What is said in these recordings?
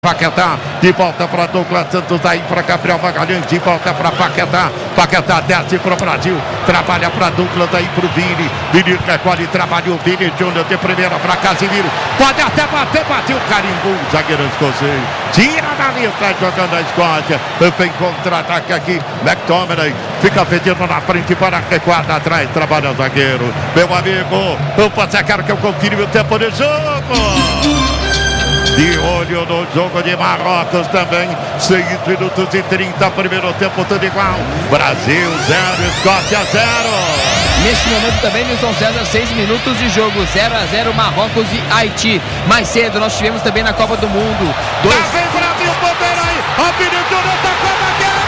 Paquetá, de volta para Douglas Santos, aí para Gabriel Magalhães, de volta para Paquetá, Paquetá desce para o Brasil, trabalha para Douglas, aí para o Vini, Vini recolhe, trabalha o Vini Júnior de primeira para Casimiro, pode até bater, bateu o carimbo, zagueiro escocês, tira da linha, está jogando a Escócia, vem contra-ataque aqui, McTominay, fica pedindo na frente para recuada atrás, trabalha o zagueiro, meu amigo, você quer que eu confira o tempo de jogo? De olho no jogo de Marrocos também, 6 minutos e 30, primeiro tempo tudo igual, Brasil 0, Escócia 0. Neste momento também, Nilson César, 6 minutos de jogo, 0-0 Marrocos e Haiti. Mais cedo nós tivemos também na Copa do Mundo. Tá bem Brasil, poder aí, a Pinidura tá com a guerra.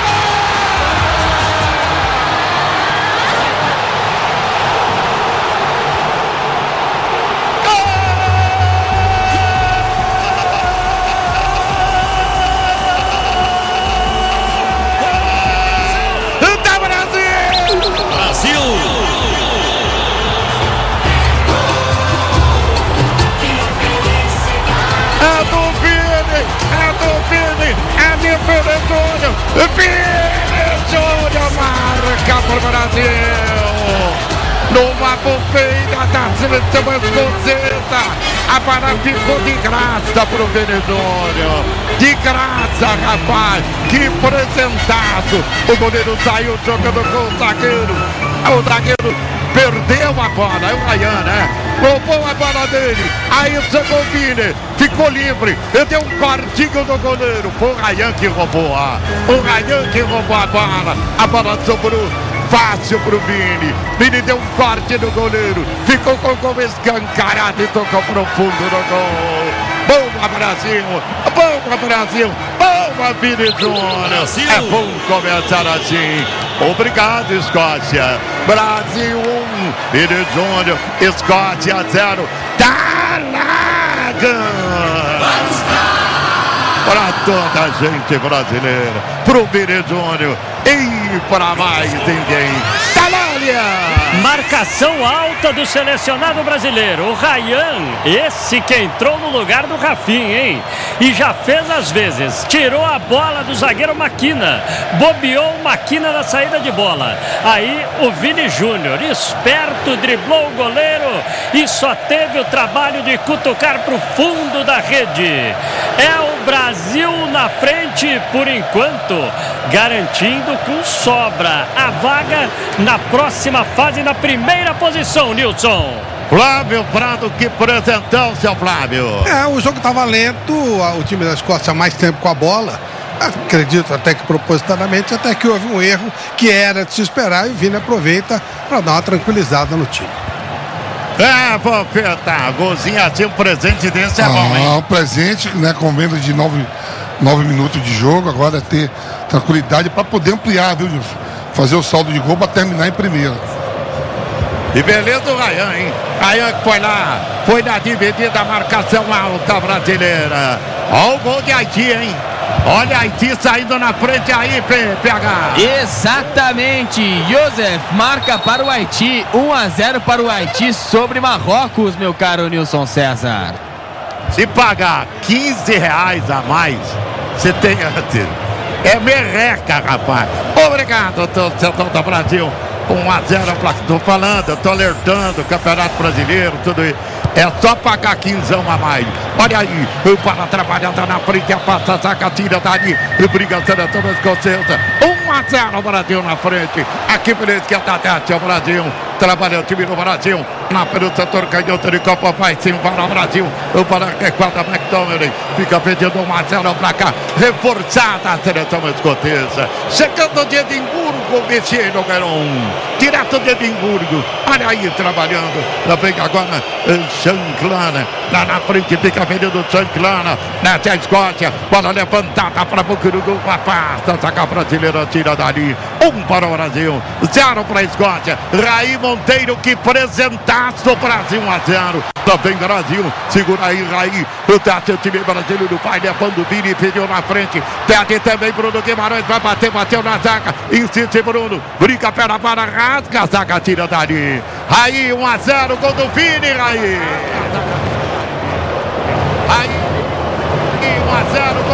Júnior marca para o Brasil. Numa bofeira da seleção escocesa, a bola ficou de graça para o Venezuela. De graça, rapaz. Que presentaço. O goleiro saiu jogando com o zagueiro. O zagueiro perdeu a bola. É o Ryan, né? Roubou a bola dele. Aí o Vini ficou livre. Ele deu um cortinho no goleiro. Foi o Ryan que roubou. O Ryan que roubou a bola. A bola sobrou fácil pro Vini. Vini deu um corte no goleiro. Ficou com o gol escancarado e tocou pro fundo no gol. Boa, Brasil! Boa, Brasil! Boa, Vini Júnior! É bom começar assim. Obrigado, Escócia. Brasil 1, Vini Júnior, Escócia 0. Talaga! Para toda a gente brasileira, pro Vini Júnior e para mais ninguém. Talália! Marcação alta do selecionado brasileiro. O Ryan, esse que entrou no lugar do Rafinha, hein? E já fez as vezes. Tirou a bola do zagueiro Maquina. Bobeou o Maquina na saída de bola. Aí o Vini Júnior, esperto, driblou o goleiro e só teve o trabalho de cutucar pro fundo da rede. É o Brasil na frente por enquanto, garantindo com sobra a vaga na próxima fase, na primeira posição, Nilson. Flávio Prado, que presentão, seu Flávio. O jogo estava lento, o time da Escócia mais tempo com a bola. Acredito até que propositadamente, até que houve um erro que era de se esperar e o Vini aproveita para dar uma tranquilizada no time. Vampeta, golzinho assim, um presente desse é bom, hein? Um presente, né, com menos de 9 minutos de jogo, agora é ter tranquilidade para poder ampliar, viu, Nilson? Fazer o saldo de gol para terminar em primeira. E beleza o Ryan, hein? Ryan que foi lá, foi na dividida, a marcação alta brasileira. Olha o gol de Haiti, hein? Olha Haiti saindo na frente aí, PH. Exatamente, Joseph marca para o Haiti, 1-0 para o Haiti sobre Marrocos, meu caro Nilson César. Se pagar R$15 a mais, você tem... É merreca, rapaz. Obrigado, torcedor do Brasil. 1-0, tô falando, tô alertando, Campeonato Brasileiro, tudo isso. É só pagar 15 a mais. Olha aí, o para trabalhando na frente, a passa, saca, tira dali, briga a seleção escocesa. 1-0, Brasil na frente. Aqui pela esquerda, desce o Brasil. Trabalha o time do Brasil. Na pelo setor canhoto de Copa, vai sim para o Brasil. O para recuada McTominay. Fica pedindo 1-0 para cá. Reforçada a seleção escocesa. Chegando de Edimburgo, Messiano Garon. Direto de Edimburgo. Olha aí, trabalhando. Lá vem agora Chanclana. Lá na frente fica pedindo Chanclana. Nessa a Escócia. Bola levantada para o gol. Afasta. Saca brasileira, tira dali. 1 para o Brasil. 0 para a Escócia. Raí Monteiro, que presentaço, Brasil 1-0. Também Brasil, segura aí, Raí. O seu time brasileiro vai levando o Vini, pediu na frente. Pede também Bruno Guimarães, vai bater, bateu na zaga. Insiste Bruno, brinca, pera para, rasga a zaga, tira dali. Raí 1-0, gol do Vini, Raí. Aí, 1 a 0.